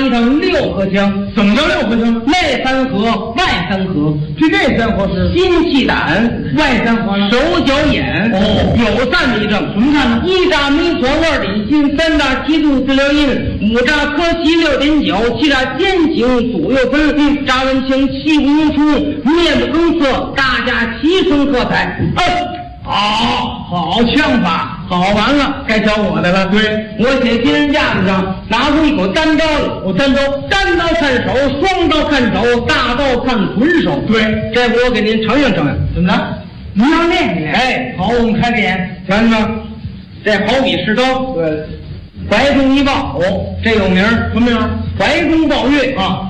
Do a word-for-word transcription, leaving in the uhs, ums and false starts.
一上六合腔。 怎么叫六合腔？ 内三合，外三合。 这内三合是心气胆， 外三合呢？ 手脚眼。 哦， 有赞为证。 什么赞呢？ 一炸米酸，二点心，三炸鸡肚治疗阴，五炸科西六点九，七炸肩颈左右分。嗯，炸完清气不出，面不更色，大家齐声喝彩。 哎，好，好枪法。好，完了，该教我的了。对， 我写新人架子上拿出一口单刀来， 我单刀， 单刀看手，双刀看手，大刀看纯手。 对， 这回我给您承认承认。 怎么着？您要练一练？ 哎， 好，我们开个眼， 瞧见吗？这好比是刀。 对， 怀中一抱，哦，这有名儿， 什么名儿？ 怀中抱月啊。